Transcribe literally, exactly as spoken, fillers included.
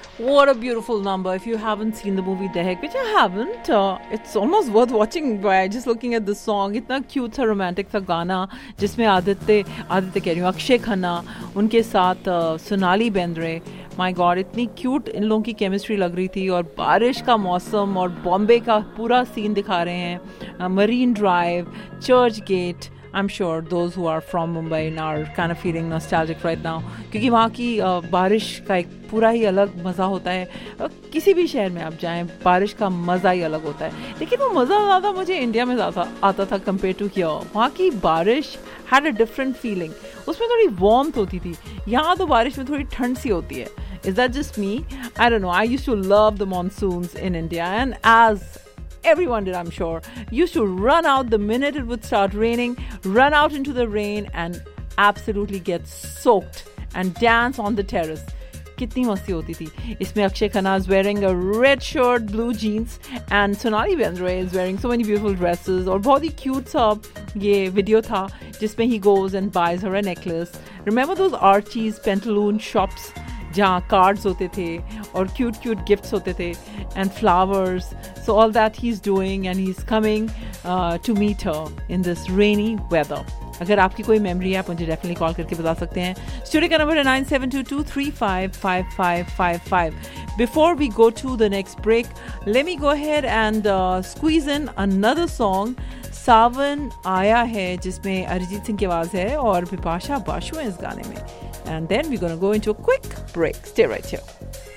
What a beautiful number. If you haven't seen the movie Dehek, which I haven't, uh, it's almost worth watching by just looking at the song. इतना cute था, romantic था गाना, जिसमें आदित्य आदित्य कह रही हूँ अक्षय खन्ना उनके साथ सोनाली बेंद्रे. माय गॉड, इतनी क्यूट इन लोगों की केमिस्ट्री लग रही थी. और बारिश का मौसम और बॉम्बे का पूरा सीन दिखा रहे हैं. Marine drive, church gate. I'm sure those who are from Mumbai are kind of feeling nostalgic right now, क्योंकि वहाँ की बारिश का एक पूरा ही अलग मज़ा होता है. किसी भी शहर में आप जाएं, बारिश का मज़ा ही अलग होता है. लेकिन वो मज़ा ज़्यादा मुझे इंडिया में ज़्यादा आता था कंपेयर टू हियर. वहाँ की बारिश हैड अ डिफरेंट फीलिंग. उसमें थोड़ी वार्मथ होती थी. यहाँ तो बारिश में थोड़ी ठंड सी होती है. Is that just me? I don't know. I used to love the monsoons in India, and as everyone did, I'm sure, used to run out the minute it would start raining, run out into the rain and absolutely get soaked and dance on the terrace. कितनी मस्ती होती थी. इसमें Akshay Khanna is wearing a red shirt, blue jeans, and Sonali Bendre is wearing so many beautiful dresses. और बहुत ही cute सा ये video था जिसमें he goes and buys her a necklace. Remember those Archie's pantaloon shops जहाँ कार्ड्स होते थे और क्यूट क्यूट गिफ्ट्स होते थे and flowers. So all that he is doing and he is coming to meet her in this rainy weather. अगर आपकी कोई memory है आप मुझे डेफिनेटली कॉल करके बता सकते हैं. स्टूडियो का नंबर है nine seven to to three five five five five five. Before we go to the next break, let me go ahead and squeeze in another song. सावन आया है जिसमें अरिजीत सिंह की आवाज़ है और बिपाशा बासु है इस गाने में. And then we're going to go into a quick break. Stay right here.